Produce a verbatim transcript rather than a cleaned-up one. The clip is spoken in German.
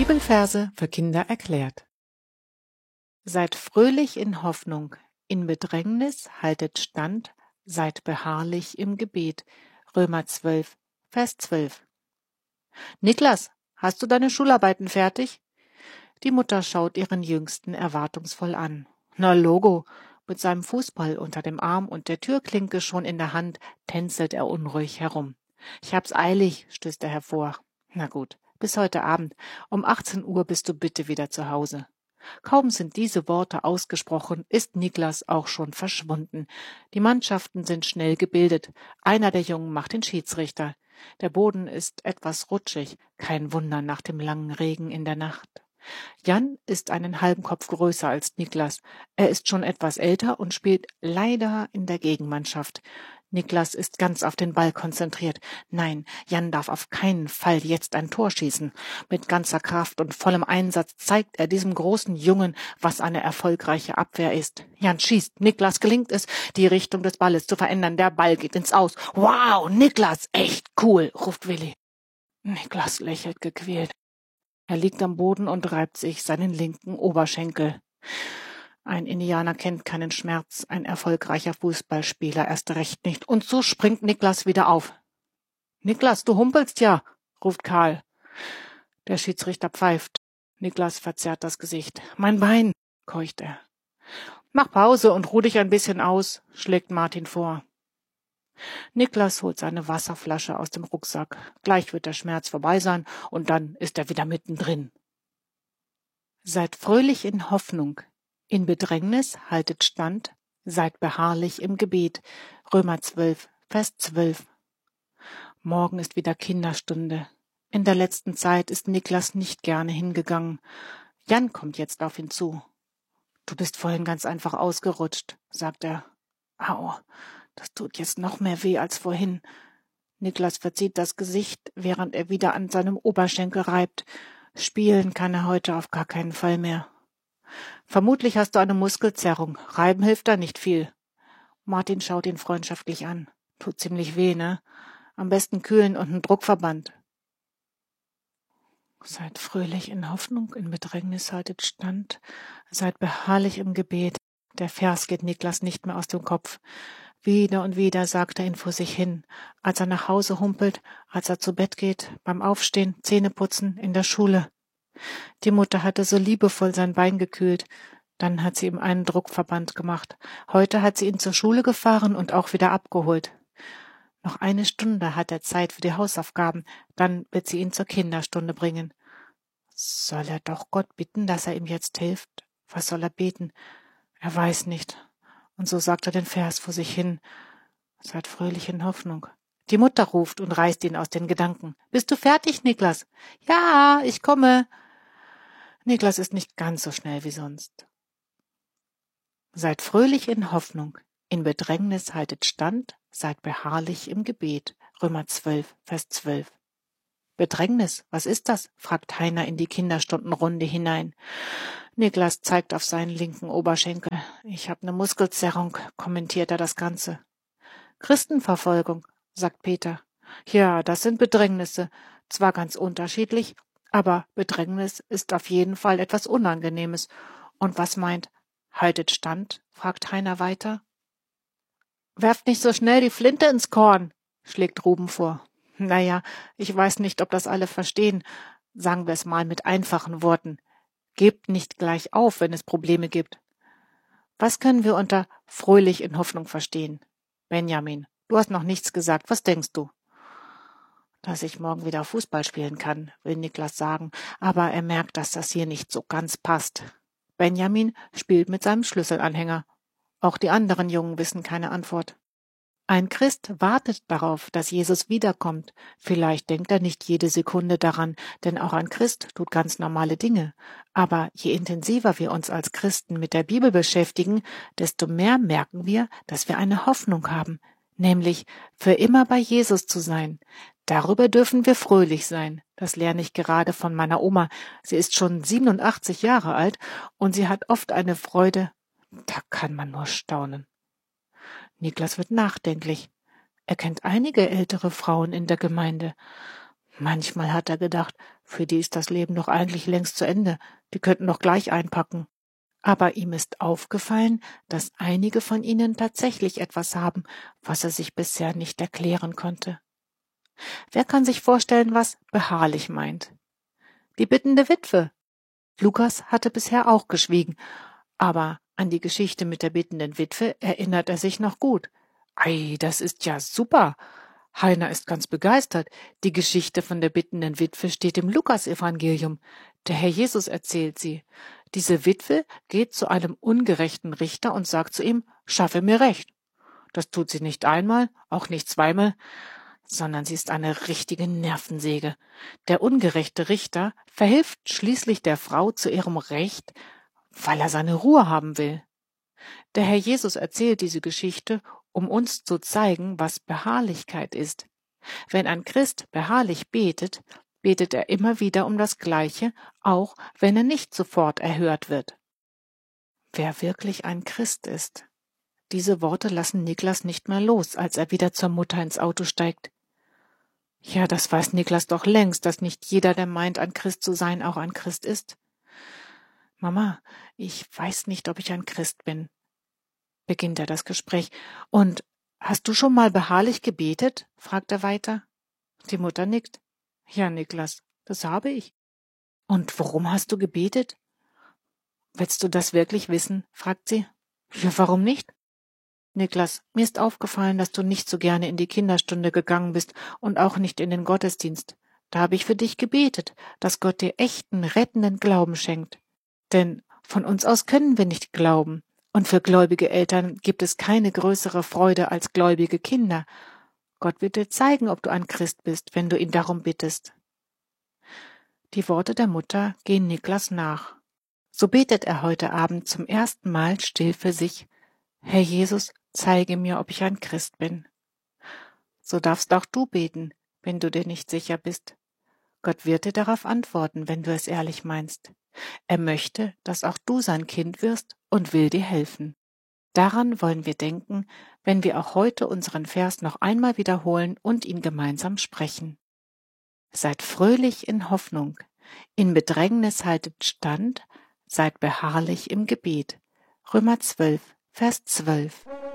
Bibelverse für Kinder erklärt. Seid fröhlich in Hoffnung, in Bedrängnis haltet stand, seid beharrlich im Gebet. Römer zwölf, Vers zwölf. Niklas, hast du deine Schularbeiten fertig? Die Mutter schaut ihren Jüngsten erwartungsvoll an. Na Logo, mit seinem Fußball unter dem Arm und der Türklinke schon in der Hand, tänzelt er unruhig herum. Ich hab's eilig, stößt er hervor. Na gut, bis heute Abend. Um achtzehn Uhr bist du bitte wieder zu Hause. Kaum sind diese Worte ausgesprochen, ist Niklas auch schon verschwunden. Die Mannschaften sind schnell gebildet. Einer der Jungen macht den Schiedsrichter. Der Boden ist etwas rutschig, kein Wunder nach dem langen Regen in der Nacht. Jan ist einen halben Kopf größer als Niklas. Er ist schon etwas älter und spielt leider in der Gegenmannschaft. Niklas ist ganz auf den Ball konzentriert. Nein, Jan darf auf keinen Fall jetzt ein Tor schießen. Mit ganzer Kraft und vollem Einsatz zeigt er diesem großen Jungen, was eine erfolgreiche Abwehr ist. Jan schießt. Niklas gelingt es, die Richtung des Balles zu verändern. Der Ball geht ins Aus. Wow, Niklas, echt cool, ruft Willi. Niklas lächelt gequält. Er liegt am Boden und reibt sich seinen linken Oberschenkel. Ein Indianer kennt keinen Schmerz, ein erfolgreicher Fußballspieler erst recht nicht. Und so springt Niklas wieder auf. »Niklas, du humpelst ja«, ruft Karl. Der Schiedsrichter pfeift. Niklas verzerrt das Gesicht. »Mein Bein«, keucht er. »Mach Pause und ruh dich ein bisschen aus«, schlägt Martin vor. Niklas holt seine Wasserflasche aus dem Rucksack. Gleich wird der Schmerz vorbei sein und dann ist er wieder mittendrin. Seid fröhlich in Hoffnung. In Bedrängnis haltet stand, seid beharrlich im Gebet. Römer zwölf, Vers zwölf. Morgen ist wieder Kinderstunde. In der letzten Zeit ist Niklas nicht gerne hingegangen. Jan kommt jetzt auf ihn zu. »Du bist vorhin ganz einfach ausgerutscht«, sagt er. »Au, das tut jetzt noch mehr weh als vorhin.« Niklas verzieht das Gesicht, während er wieder an seinem Oberschenkel reibt. Spielen kann er heute auf gar keinen Fall mehr. »Vermutlich hast du eine Muskelzerrung. Reiben hilft da nicht viel.« Martin schaut ihn freundschaftlich an. »Tut ziemlich weh, ne? Am besten kühlen und einen Druckverband.« Seid fröhlich in Hoffnung, in Bedrängnis haltet stand, seid beharrlich im Gebet. Der Vers geht Niklas nicht mehr aus dem Kopf. Wieder und wieder sagt er ihn vor sich hin, als er nach Hause humpelt, als er zu Bett geht, beim Aufstehen, Zähneputzen, in der Schule. Die Mutter hatte so liebevoll sein Bein gekühlt. Dann hat sie ihm einen Druckverband gemacht. Heute hat sie ihn zur Schule gefahren und auch wieder abgeholt. Noch eine Stunde hat er Zeit für die Hausaufgaben. Dann wird sie ihn zur Kinderstunde bringen. Soll er doch Gott bitten, dass er ihm jetzt hilft? Was soll er beten? Er weiß nicht. Und so sagt er den Vers vor sich hin. Seid fröhlich in Hoffnung. Die Mutter ruft und reißt ihn aus den Gedanken. »Bist du fertig, Niklas?« »Ja, ich komme.« Niklas ist nicht ganz so schnell wie sonst. Seid fröhlich in Hoffnung, in Bedrängnis haltet stand, seid beharrlich im Gebet. Römer zwölf, Vers zwölf. Bedrängnis, was ist das? Fragt Heiner in die Kinderstundenrunde hinein. Niklas zeigt auf seinen linken Oberschenkel. Ich habe eine Muskelzerrung, kommentiert er das Ganze. Christenverfolgung, sagt Peter. Ja, das sind Bedrängnisse, zwar ganz unterschiedlich, aber Bedrängnis ist auf jeden Fall etwas Unangenehmes. Und was meint, haltet stand? Fragt Heiner weiter. Werft nicht so schnell die Flinte ins Korn, schlägt Ruben vor. Naja, ich weiß nicht, ob das alle verstehen. Sagen wir es mal mit einfachen Worten. Gebt nicht gleich auf, wenn es Probleme gibt. Was können wir unter fröhlich in Hoffnung verstehen? Benjamin, du hast noch nichts gesagt. Was denkst du? Dass ich morgen wieder Fußball spielen kann, will Niklas sagen, aber er merkt, dass das hier nicht so ganz passt. Benjamin spielt mit seinem Schlüsselanhänger. Auch die anderen Jungen wissen keine Antwort. Ein Christ wartet darauf, dass Jesus wiederkommt. Vielleicht denkt er nicht jede Sekunde daran, denn auch ein Christ tut ganz normale Dinge. Aber je intensiver wir uns als Christen mit der Bibel beschäftigen, desto mehr merken wir, dass wir eine Hoffnung haben, nämlich für immer bei Jesus zu sein. Darüber dürfen wir fröhlich sein. Das lerne ich gerade von meiner Oma. Sie ist schon siebenundachtzig Jahre alt und sie hat oft eine Freude, da kann man nur staunen. Niklas wird nachdenklich. Er kennt einige ältere Frauen in der Gemeinde. Manchmal hat er gedacht, Für die ist das Leben doch eigentlich längst zu Ende. Die könnten doch gleich einpacken. Aber ihm ist aufgefallen, dass einige von ihnen tatsächlich etwas haben, was er sich bisher nicht erklären konnte. Wer kann sich vorstellen, was beharrlich meint? Die bittende Witwe. Lukas hatte bisher auch geschwiegen, aber an die Geschichte mit der bittenden Witwe erinnert er sich noch gut. Ei, das ist ja super. Heiner ist ganz begeistert. Die Geschichte von der bittenden Witwe steht im Lukasevangelium. Der Herr Jesus erzählt sie. Diese Witwe geht zu einem ungerechten Richter und sagt zu ihm, schaffe mir Recht. Das tut sie nicht einmal, auch nicht zweimal, sondern sie ist eine richtige Nervensäge. Der ungerechte Richter verhilft schließlich der Frau zu ihrem Recht, weil er seine Ruhe haben will. Der Herr Jesus erzählt diese Geschichte, um uns zu zeigen, was Beharrlichkeit ist. Wenn ein Christ beharrlich betet, betet er immer wieder um das Gleiche, auch wenn er nicht sofort erhört wird. Wer wirklich ein Christ ist. Diese Worte lassen Niklas nicht mehr los, als er wieder zur Mutter ins Auto steigt. Ja, das weiß Niklas doch längst, dass nicht jeder, der meint, ein Christ zu sein, auch ein Christ ist. Mama, ich weiß nicht, ob ich ein Christ bin, beginnt er das Gespräch. Und hast du schon mal beharrlich gebetet? Fragt er weiter. Die Mutter nickt. Ja, Niklas, das habe ich. Und worum hast du gebetet? Willst du das wirklich wissen? Fragt sie. Ja, warum nicht? Niklas, mir ist aufgefallen, dass du nicht so gerne in die Kinderstunde gegangen bist und auch nicht in den Gottesdienst. Da habe ich für dich gebetet, dass Gott dir echten, rettenden Glauben schenkt. Denn von uns aus können wir nicht glauben. Und für gläubige Eltern gibt es keine größere Freude als gläubige Kinder. Gott wird dir zeigen, ob du ein Christ bist, wenn du ihn darum bittest. Die Worte der Mutter gehen Niklas nach. So betet er heute Abend zum ersten Mal still für sich. Herr Jesus, zeige mir, ob ich ein Christ bin. So darfst auch du beten, wenn du dir nicht sicher bist. Gott wird dir darauf antworten, wenn du es ehrlich meinst. Er möchte, dass auch du sein Kind wirst und will dir helfen. Daran wollen wir denken, wenn wir auch heute unseren Vers noch einmal wiederholen und ihn gemeinsam sprechen. Seid fröhlich in Hoffnung, in Bedrängnis haltet stand, seid beharrlich im Gebet. Römer zwölf, Vers zwölf.